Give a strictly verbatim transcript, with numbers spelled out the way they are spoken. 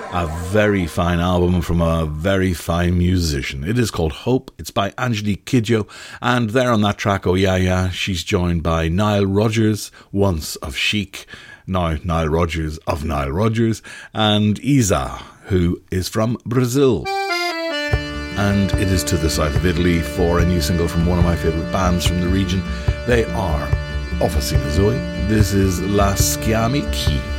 A very fine album from a very fine musician. It is called Hope. It's by Angelique Kidjo, and there on that track, Oh Yeah Yeah, she's joined by Nile Rodgers, once of Chic, now Nile Rodgers of Nile Rodgers, and Isa, who is from Brazil. And it is to the south of Italy for a new single from one of my favourite bands from the region. They are Officina Zoe. This is La Schiami Chi.